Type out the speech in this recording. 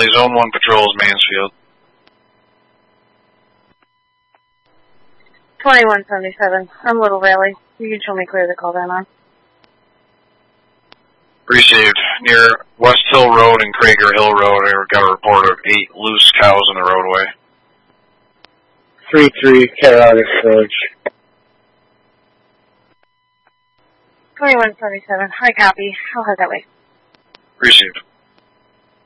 Riley, Zone 1 Patrol is Mansfield. 2177. I'm Little Valley. You can show me clear the call down on. Received. Near West Hill Road and Krager Hill Road, I got a report of 8 loose cows in the roadway. 3-3, Carolina Storage. 2177. I copy. I'll head that way. Received.